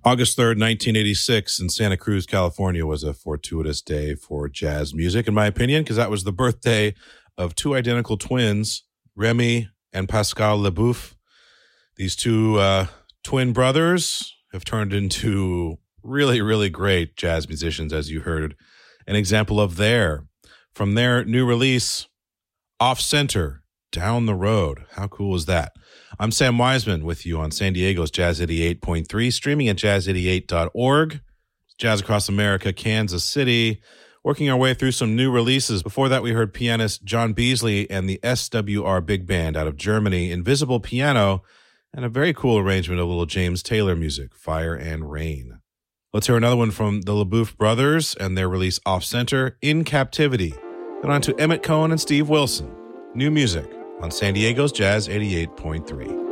August 3rd, 1986 in Santa Cruz, California was a fortuitous day for jazz music, in my opinion, because that was the birthday of two identical twins, Remy and Pascal Leboeuf. These two twin brothers have turned into really, really great jazz musicians, as you heard an example of there. From their new release, Off Center, Down the Road. How cool is that? I'm Sam Wiseman with you on San Diego's Jazz 88.3, streaming at jazz88.org. Jazz Across America, Kansas City. Working our way through some new releases. Before that, we heard pianist John Beasley and the SWR Big Band out of Germany, Invisible Piano, and a very cool arrangement of little James Taylor music, Fire and Rain. Let's hear another one from the Leboeuf brothers and their release Off Center, In Captivity. Then on to Emmett Cohen and Steve Wilson. New music on San Diego's Jazz 88.3.